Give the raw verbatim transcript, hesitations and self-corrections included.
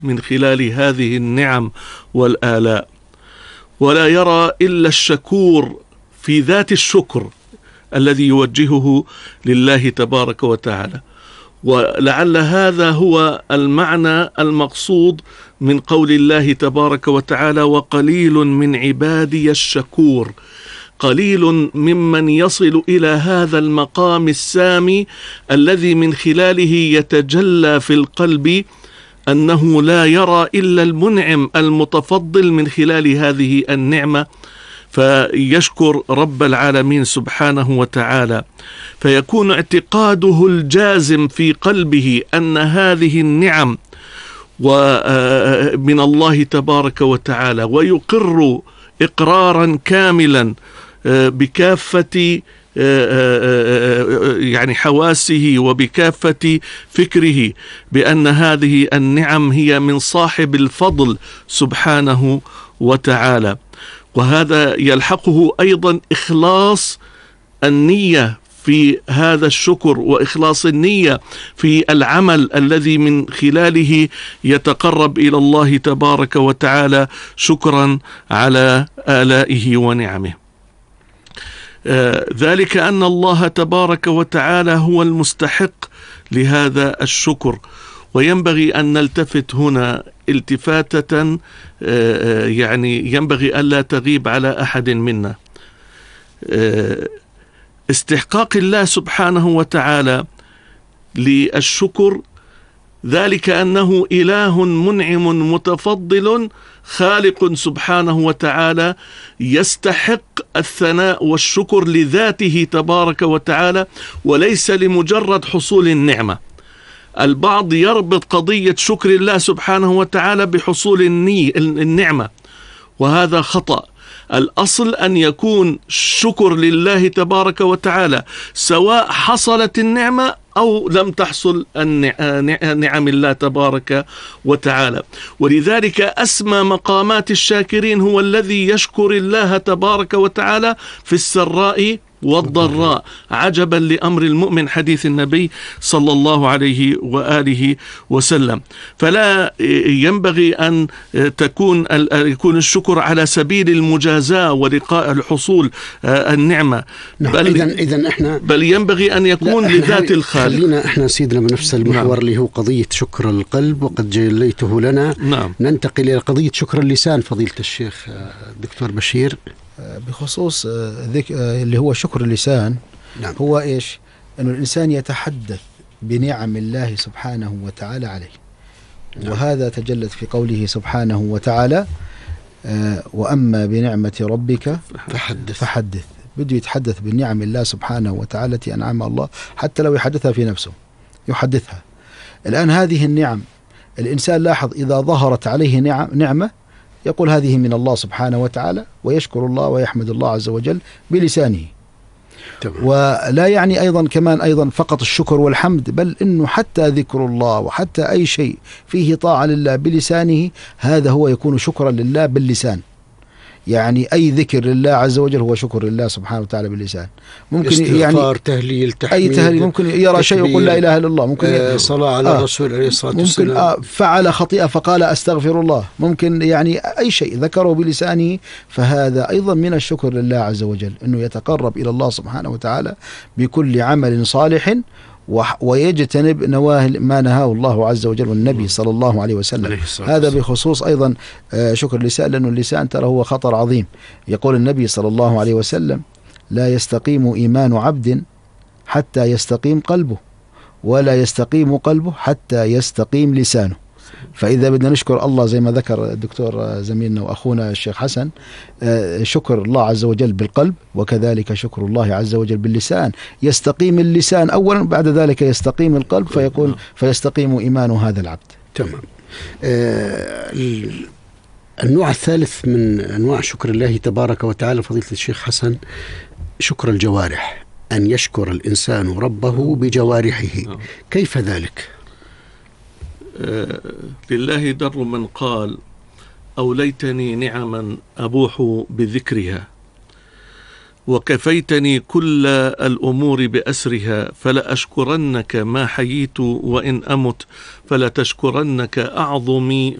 من خلال هذه النعم والآلاء، ولا يرى إلا الشكور في ذات الشكر الذي يوجهه لله تبارك وتعالى. ولعل هذا هو المعنى المقصود من قول الله تبارك وتعالى: وقليل من عبادي الشكور. قليل ممن يصل إلى هذا المقام السامي الذي من خلاله يتجلى في القلب أنه لا يرى إلا المنعم المتفضل من خلال هذه النعمة، فيشكر رب العالمين سبحانه وتعالى، فيكون اعتقاده الجازم في قلبه أن هذه النعم من الله تبارك وتعالى، ويقر إقرارا كاملا بكافة يعني حواسه وبكافة فكره بأن هذه النعم هي من صاحب الفضل سبحانه وتعالى. وهذا يلحقه أيضا إخلاص النية في هذا الشكر، وإخلاص النية في العمل الذي من خلاله يتقرب إلى الله تبارك وتعالى شكرا على آلائه ونعمه. آه ذلك أن الله تبارك وتعالى هو المستحق لهذا الشكر. وينبغي أن نلتفت هنا التفاتة آه يعني ينبغي ألا تغيب على أحد منا. آه استحقاق الله سبحانه وتعالى للشكر ذلك أنه إله منعم متفضل خالق سبحانه وتعالى، يستحق الثناء والشكر لذاته تبارك وتعالى وليس لمجرد حصول النعمة. البعض يربط قضية شكر الله سبحانه وتعالى بحصول النعمة، وهذا خطأ. الأصل أن يكون الشكر لله تبارك وتعالى سواء حصلت النعمة أو لم تحصل نعم الله تبارك وتعالى. ولذلك أسمى مقامات الشاكرين هو الذي يشكر الله تبارك وتعالى في السراء والضراء، عجبا لأمر المؤمن، حديث النبي صلى الله عليه وآله وسلم. فلا ينبغي أن تكون يكون الشكر على سبيل المجازاة ولقاء الحصول النعمة، بل, إذن إذن إحنا بل ينبغي أن يكون لذات الخالق. خلينا إحنا سيدنا بنفس المحور نعم. اللي هو قضية شكر القلب وقد جليته لنا. نعم. ننتقل إلى قضية شكر اللسان فضيلة الشيخ الدكتور بشير، بخصوص ذك... اللي هو شكر اللسان. نعم. هو إيش؟ أنه الإنسان يتحدث بنعم الله سبحانه وتعالى عليه. نعم. وهذا تجلت في قوله سبحانه وتعالى: آه وأما بنعمة ربك فحدث. فحدث. بده يتحدث بالنعم الله سبحانه وتعالى التي أنعم الله، حتى لو يحدثها في نفسه يحدثها. الآن هذه النعم الإنسان لاحظ إذا ظهرت عليه نعم نعمة يقول هذه من الله سبحانه وتعالى، ويشكر الله ويحمد الله عز وجل بلسانه. تمام. ولا يعني أيضا كمان أيضا فقط الشكر والحمد، بل إنه حتى ذكر الله وحتى أي شيء فيه طاعة لله بلسانه هذا هو يكون شكرا لله باللسان. يعني أي ذكر لله عز وجل هو شكر لله سبحانه وتعالى باللسان. ممكن يعني تهليل تحميد، أي تهليل، ممكن يرى شيء يقول لا إله إلا الله، ممكن آه صلاة على آه الرسول عليه الصلاة والسلام، ممكن آه فعل خطيئة فقال أستغفر الله، ممكن يعني أي شيء ذكره بلسانه، فهذا أيضا من الشكر لله عز وجل، أنه يتقرب إلى الله سبحانه وتعالى بكل عمل صالح ويجتنب نواهي ما نهاه الله عز وجل والنبي صلى الله عليه وسلم. هذا بخصوص أيضا شكر اللسان، لأن اللسان ترى هو خطر عظيم. يقول النبي صلى الله عليه وسلم: لا يستقيم إيمان عبد حتى يستقيم قلبه، ولا يستقيم قلبه حتى يستقيم لسانه. فإذا بدنا نشكر الله زي ما ذكر الدكتور زميلنا وأخونا الشيخ حسن، شكر الله عز وجل بالقلب، وكذلك شكر الله عز وجل باللسان. يستقيم اللسان أولا، بعد ذلك يستقيم القلب فيكون فيستقيم إيمان هذا العبد. تمام. آه النوع الثالث من أنواع شكر الله تبارك وتعالى فضيلة الشيخ حسن شكر الجوارح، أن يشكر الإنسان ربه بجوارحه. كيف ذلك؟ آه لله در من قال: أوليتني نعما أبوح بذكرها. وكفيتني كل الأمور بأسرها، فلا أشكرنك ما حييت، وإن أمت فلا تشكرنك أعظمي